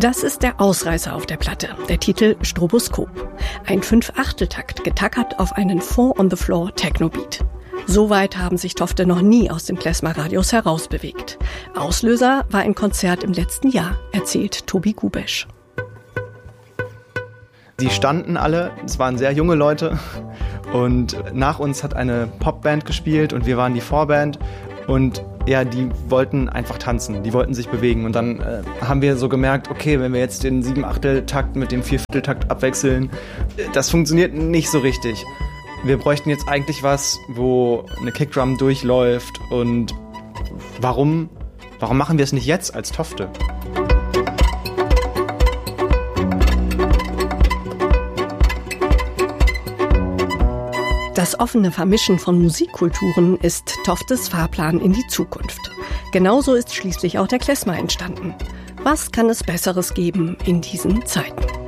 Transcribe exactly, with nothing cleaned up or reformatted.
Das ist der Ausreißer auf der Platte, der Titel Stroboskop. Ein Fünf-Achtel-Takt getackert auf einen Four-on-the-Floor-Techno-Beat. So weit haben sich Tofte noch nie aus dem Klezmer-Radius herausbewegt. Auslöser war ein Konzert im letzten Jahr, erzählt Tobi Gubesch. Sie standen alle, es waren sehr junge Leute und nach uns hat eine Popband gespielt und wir waren die Vorband und ja, die wollten einfach tanzen, die wollten sich bewegen und dann äh, haben wir so gemerkt, okay, wenn wir jetzt den Sieben-Achtel-Takt mit dem Vier-Viertel-Takt abwechseln, das funktioniert nicht so richtig. Wir bräuchten jetzt eigentlich was, wo eine Kickdrum durchläuft und warum, warum machen wir es nicht jetzt als Tofte? Das offene Vermischen von Musikkulturen ist Toftes Fahrplan in die Zukunft. Genauso ist schließlich auch der Klezmer entstanden. Was kann es Besseres geben in diesen Zeiten?